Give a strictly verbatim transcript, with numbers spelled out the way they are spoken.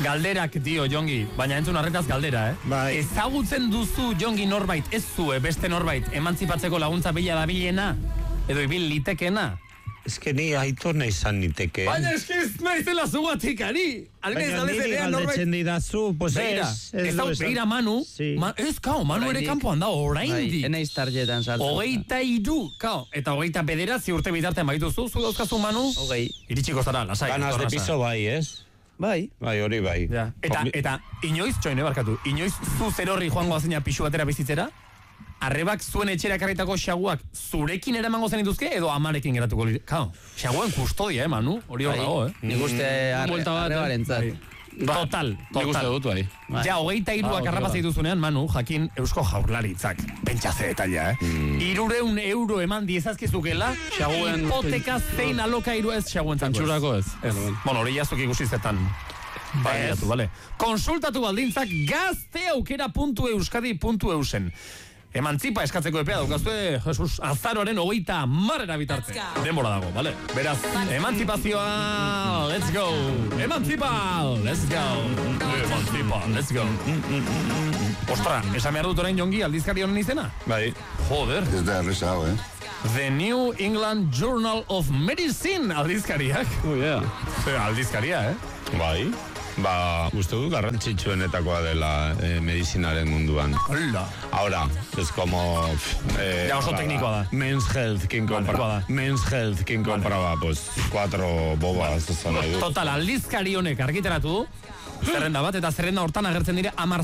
Galderak dio, Jongi, baina entzun arretaz galdera, eh? Bai. Ezagutzen duzu, Jongi, norbait, ez zue, beste norbait, emantzipatzeko laguntza bila da bilena? Edo ibil litekena? Ez que ni aitorna izan niteke. Baina eskiz naizela zugatik, ari! Baina niri galdetzen didazu, pues beira, ez. Ez da, beira Manu, Sí. ma, ez, kao, Manu ere kanpoan da, oraindik. Enaiz tarjetan saltzen. Hogeita iru, kao, eta hogeita bederatzi urte bitartean baituzu, zu dauzkazu Manu? Hogei. Iritsiko zara, lasai. Ganas de tornasa. piso bai, ez? Bai. Bai, hori bai. Ja. Eta, eta, inoiz, txoine barkatu, inoiz zu zer horri joango azena pixu batera bizitzera? Arrebak zuen etxera karritako xaguak zurekin eramango zen dituzke edo amarekin geratuko lire? Kao, xaguen kustodia, eh, Manu? Hori hor dago, eh? Nik uste arrebaren zat. Total, total. dut, bai. Ja, hogeita iruak arrapaz dituzunean, Manu, jakin Eusko Jaurlaritzak. Pentsaze detalia, eh? Mm. Irureun euro eman diezazkizukela, Xaguen- hipoteka zein alokairu ez xaguen zango ez. Antxurako ez. Ez. Bueno, hori jazuk ikusi zetan. Baiatu, bale. Konsultatu baldintzak gazteaukera puntu euskadi puntu eusen. Emantzipa eskatzeko epea daukazue, Jesus, azaroaren hogeita marrera bitarte. Denbora dago, bale? Beraz, emantzipazioa, let's go! Emantzipa, let's go! Emantzipa, let's go! Ostra, esan behar dut orain Jongi aldizkari honen izena? Bai. Joder. Ez da erreza hau, eh? The New England Journal of Medicine aldizkariak. Oh, yeah. Ze, aldizkaria, eh? Bai. Ba, uste du garrantzitsuenetakoa dela eh, medizinaren munduan. Hola. Ahora, es como... Eh, Ya, oso para teknikoa da. Men's Health, quien Vale, compraba. vale. Men's Health, quien compraba, pues, cuatro bobas. Vale. Total, aldizkari honek argitaratu du, zerrenda bat, eta zerrenda hortan agertzen dire hamar